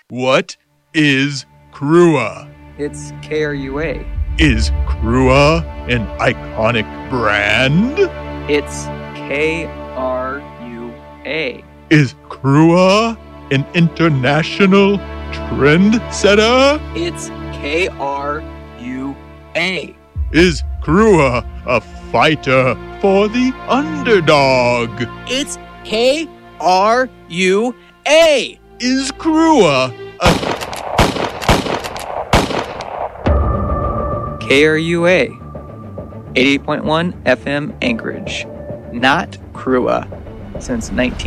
What is Crua? It's KRUA. Is Crua an iconic brand? It's KRUA. Is Crua an international trendsetter? It's KRUA. Is Crua a fighter for the underdog? It's KRUA. Is Crua a KRUA. 88.1 FM Anchorage. Not Crua. Since